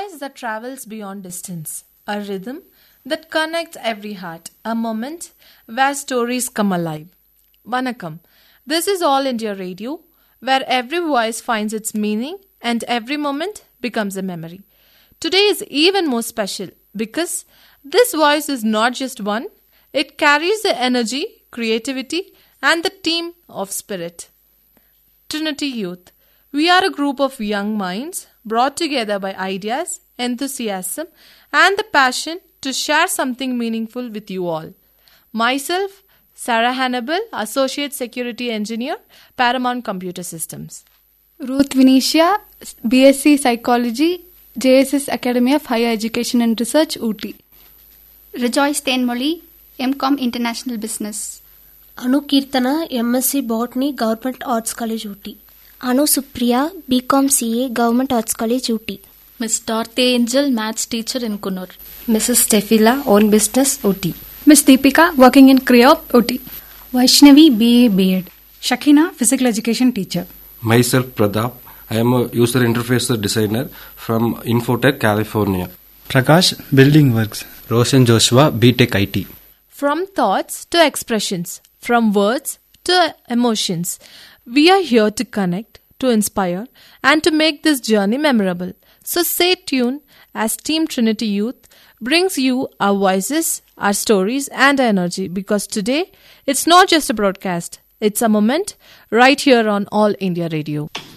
voice that travels beyond distance, a rhythm that connects every heart, a moment where stories come alive. Vanakkam. This is All India Radio, where every voice finds its meaning and every moment becomes a memory. Today is even more special because this voice is not just one, it carries the energy, creativity, and the team of spirit. Trinity Youth. We are a group of young minds brought together by ideas, enthusiasm, and the passion to share something meaningful with you all. Myself, Sarah Hannibal, Associate Security Engineer, Paramount Computer Systems. Ruth Venetia, BSc Psychology, JSS Academy of Higher Education and Research, Ooty. Rejoice Tenmoli, MCom International Business. Anu Kirtana, MSc Botany, Government Arts College, Ooty. Anu Supriya, BCom CA, Government Arts College, Ooty. Miss Dorothy Angel, Maths Teacher in Kunur. Mrs. Stefila, Own Business, Ooty. Miss Deepika, working in CREOP, Ooty. Vaishnavi, BA, B.Ed. Shakina, Physical Education Teacher. Myself, Pradap. I am a User Interface Designer from Infotech, California. Prakash, Building Works. Roshan Joshua, BTech IT. From thoughts to expressions, from words to emotions, we are here to connect, to inspire, and to make this journey memorable. So stay tuned as Team Trinity Youth brings you our voices, our stories, and our energy, because today it's not just a broadcast, it's a moment right here on All India Radio.